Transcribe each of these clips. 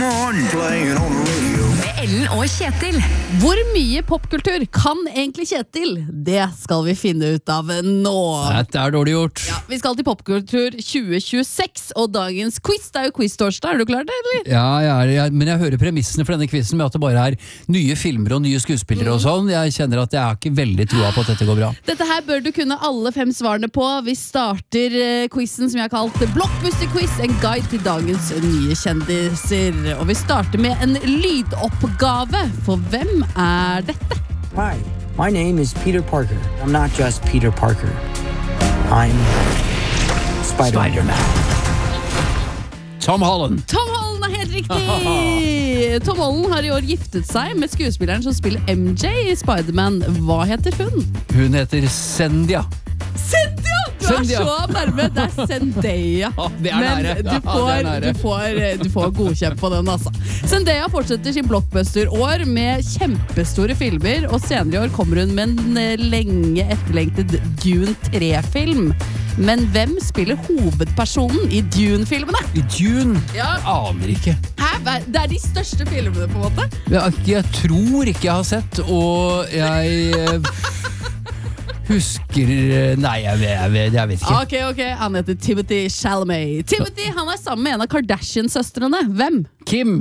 morning playing on the radio. Med Ellen og Kjetil. Hvor mye popkultur kan egentlig Kjetil? Det skal vi finne ut av nå. Dette er dårlig gjort. Ja, vi skal til Popkultur 2026, og dagens quiz, det er jo quiz-torsdag. Er du klar til, eller? Ja, men jeg hører premissene for denne quizen med at det bare er nye filmer og nye skuespillere og sånn. Jeg kjenner at jeg har ikke veldig troa på at dette går bra. Dette her bør du kunne alle 5 svarene på. Vi starter quizen som jeg har kalt Blockbuster-quiz, en guide til dagens nye kjendiser. Og vi starter med en lydoppgave, for hvem er dette? Hi, my name is Peter Parker. I'm not just Peter Parker. I'm Spider-Man. Tom Holland. Tom Holland er helt riktig! Tom Holland har i år giftet seg med skuespilleren som spiller MJ i Spider-Man. Hva heter hun? Hun heter Zendaya. Zendaya! Du er Zendaya. så nærme. Det er Zendaya. Det er nære. Men Ja, du får godkjent på den, altså. Zendaya fortsetter sin blockbuster-år med kjempestore filmer, og senere i år kommer hun med en lenge etterlengtet Dune 3-film. Men hvem spiller hovedpersonen i Dune-filmene? I Dune? Ja. Aner ikke. Hæ? Det er de største filmene, på en måte. Jeg tror ikke jeg har sett, og jeg husker. Nei, jeg vet ikke. Ok, han heter Timothy Chalamet. Timothy, han er sammen med en av Kardashian-søstrene. Hvem? Kim.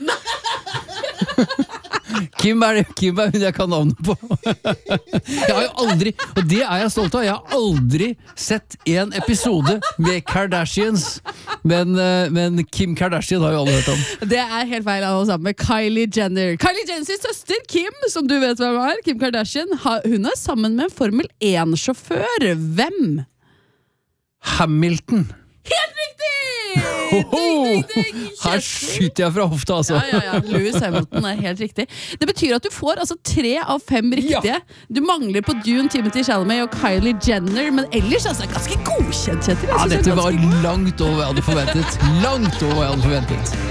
Kim er hun jeg kan navnet på. Jeg har jo aldri, og det er jeg stolt av, jeg har aldri sett en episode med Kardashians, men Kim Kardashian har jo alle hørt om. Det er helt feil, han er sammen med Kylie Jenner. Kylie Jenners søster, Kim, som du vet hvem er, Kim Kardashian, hun er sammen med en Formel 1-sjåfør. Hvem? Hamilton. Helt riktig! Her skyter jeg fra hofta, altså. Ja, Lewis Hamilton er helt riktig. Det betyr at du får 3 av 5 riktige. Du mangler på Dune, Timothy Chalamet og Kylie Jenner, men ellers altså ganske godkjent, Kjetil. Ja, dette var langt over hva jeg hadde forventet. Langt over hva jeg hadde forventet.